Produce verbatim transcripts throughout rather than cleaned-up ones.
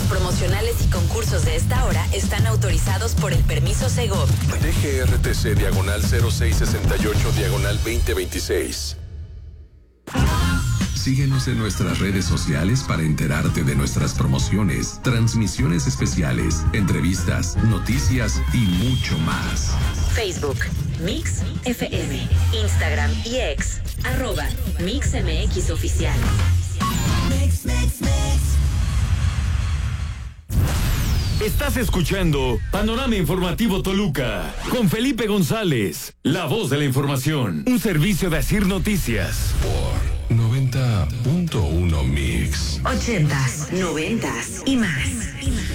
promocionales y concursos de esta hora están autorizados por el permiso Segov. D G R T C diagonal cero seis sesenta y ocho diagonal veinte veintiséis. Síguenos en nuestras redes sociales para enterarte de nuestras promociones, transmisiones especiales, entrevistas, noticias y mucho más. Facebook, Mix F M, Instagram y X, arroba Mix M X Oficial. Mix, mix, mix. Estás escuchando Panorama Informativo Toluca con Felipe González, la voz de la información, un servicio de Asir Noticias. Por noventa punto uno Mix. Ochentas, noventas y más. Y más.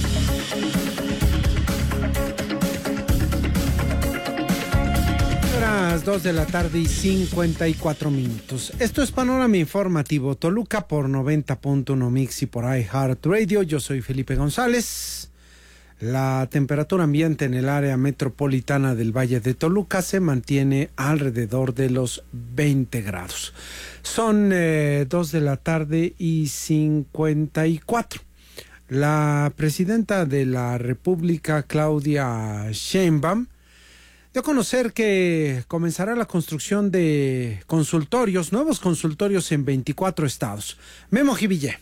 Las dos de la tarde y cincuenta y cuatro minutos. Esto es Panorama Informativo Toluca por noventa punto uno Mix y por iHeartRadio. Yo soy Felipe González. La temperatura ambiente en el área metropolitana del Valle de Toluca se mantiene alrededor de los veinte grados. Son eh, dos de la tarde y cincuenta y cuatro. La presidenta de la República, Claudia Sheinbaum, dio a conocer que comenzará la construcción de consultorios, nuevos consultorios en veinticuatro estados. Memo Jivillé.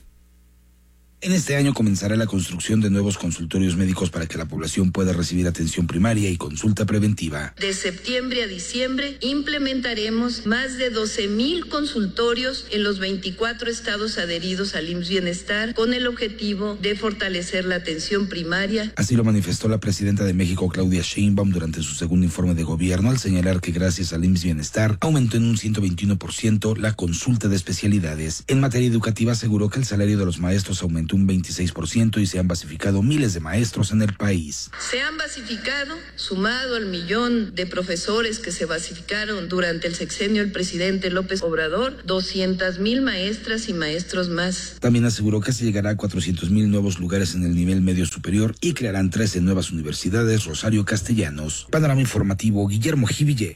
En este año comenzará la construcción de nuevos consultorios médicos para que la población pueda recibir atención primaria y consulta preventiva. De septiembre a diciembre implementaremos más de doce mil consultorios en los veinticuatro estados adheridos al I M S S Bienestar con el objetivo de fortalecer la atención primaria. Así lo manifestó la presidenta de México, Claudia Sheinbaum, durante su segundo informe de gobierno, al señalar que gracias al I M S S Bienestar aumentó en un ciento veintiuno por ciento la consulta de especialidades. En materia educativa aseguró que el salario de los maestros aumentó un veintiséis por ciento y se han basificado miles de maestros en el país. Se han basificado, sumado al millón de profesores que se basificaron durante el sexenio del presidente López Obrador, doscientas mil maestras y maestros más. También aseguró que se llegará a cuatrocientos mil nuevos lugares en el nivel medio superior y crearán trece nuevas universidades Rosario Castellanos. Panorama Informativo, Guillermo Jivillé.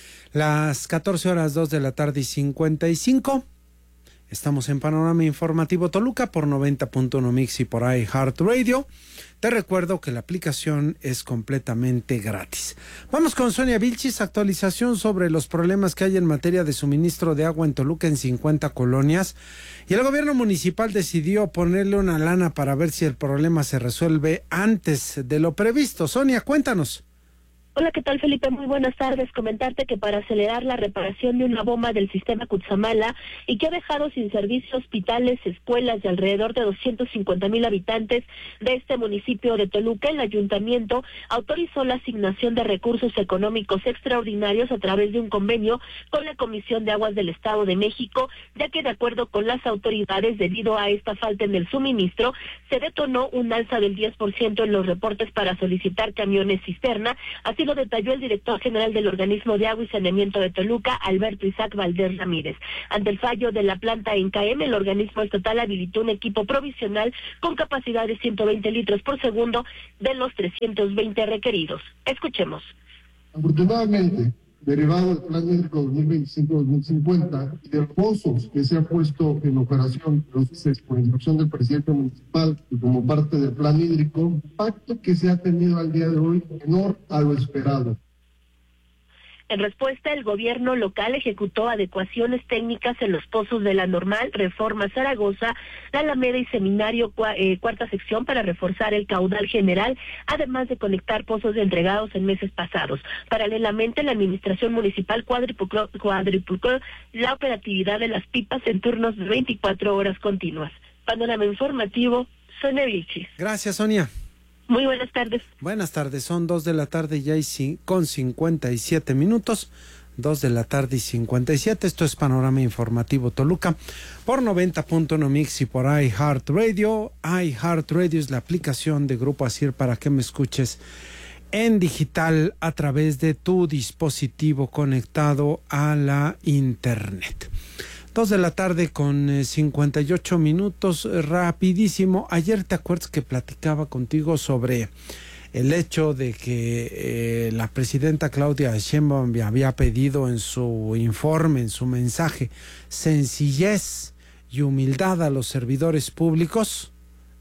Las catorce horas dos de la tarde y cincuenta y cinco. Estamos en Panorama Informativo Toluca por noventa punto uno Mix y por iHeartRadio. Te recuerdo que la aplicación es completamente gratis. Vamos con Sonia Vilchis, actualización sobre los problemas que hay en materia de suministro de agua en Toluca en cincuenta colonias. Y el gobierno municipal decidió ponerle una lana para ver si el problema se resuelve antes de lo previsto. Sonia, cuéntanos. Hola, ¿qué tal, Felipe? Muy buenas tardes. Comentarte que para acelerar la reparación de una bomba del sistema Cutzamala y que ha dejado sin servicio hospitales, escuelas de alrededor de doscientos cincuenta mil habitantes de este municipio de Toluca, el ayuntamiento autorizó la asignación de recursos económicos extraordinarios a través de un convenio con la Comisión de Aguas del Estado de México, ya que de acuerdo con las autoridades, debido a esta falta en el suministro, se detonó un alza del diez por ciento en los reportes para solicitar camiones cisterna. Así lo detalló el director general del Organismo de Agua y Saneamiento de Toluca, Alberto Isaac Valdés Ramírez. Ante el fallo de la planta en K M, el organismo estatal habilitó un equipo provisional con capacidad de ciento veinte litros por segundo de los trescientos veinte requeridos. Escuchemos. Afortunadamente, derivado del Plan Hídrico dos mil veinticinco dos mil cincuenta y de los pozos que se han puesto en operación los por instrucción del presidente municipal y como parte del Plan Hídrico, el impacto que se ha tenido al día de hoy menor a lo esperado. En respuesta, el gobierno local ejecutó adecuaciones técnicas en los pozos de La Normal, Reforma Zaragoza, La Alameda y Seminario eh, cuarta sección para reforzar el caudal general, además de conectar pozos entregados en meses pasados. Paralelamente, la administración municipal cuadriplicó, cuadriplicó la operatividad de las pipas en turnos de veinticuatro horas continuas. Panorama Informativo, Sonia Vilchis. Gracias, Sonia. Muy buenas tardes. Buenas tardes, son dos de la tarde ya y con cincuenta y siete minutos, dos de la tarde y cincuenta y siete, esto es Panorama Informativo Toluca, por noventa punto uno Mix y por iHeartRadio. iHeartRadio es la aplicación de Grupo Asir para que me escuches en digital a través de tu dispositivo conectado a la internet. Dos de la tarde con eh, cincuenta y ocho minutos, eh, rapidísimo. Ayer te acuerdas que platicaba contigo sobre el hecho de que eh, la presidenta Claudia Sheinbaum había pedido en su informe, en su mensaje, sencillez y humildad a los servidores públicos.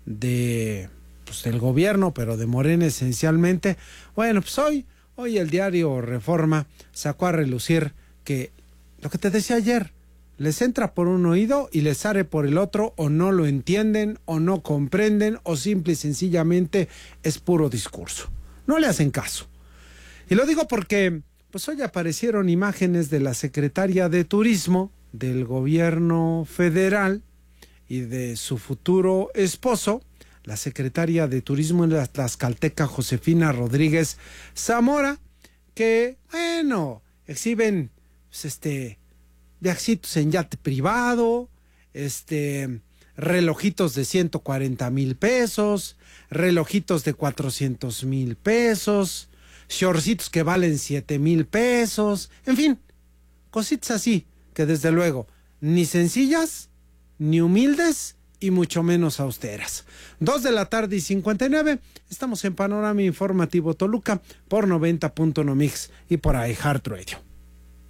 de pues, del gobierno, pero de Morena esencialmente. Bueno, pues hoy, hoy el diario Reforma sacó a relucir que lo que te decía ayer, les entra por un oído y les sale por el otro, o no lo entienden, o no comprenden, o simple y sencillamente es puro discurso. No le hacen caso. Y lo digo porque pues hoy aparecieron imágenes de la secretaria de Turismo del gobierno federal y de su futuro esposo, la secretaria de Turismo en la tlaxcalteca Josefina Rodríguez Zamora, que, bueno, exhiben pues, este viajitos en yate privado, este relojitos de ciento cuarenta mil pesos, relojitos de cuatrocientos mil pesos, shortcitos que valen siete mil pesos, en fin, cositas así que desde luego ni sencillas, ni humildes y mucho menos austeras. Dos de la tarde y cincuenta y nueve, estamos en Panorama Informativo Toluca por noventa punto uno Mix y por iHeartRadio.